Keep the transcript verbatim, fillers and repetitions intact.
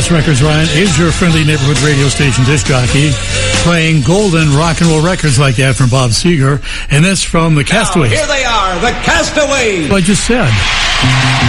Best Records, Ryan, is your friendly neighborhood radio station disc jockey, playing golden rock and roll records like that from Bob Seger, and this from the Castaways. Now, here they are, the Castaways. What I just said.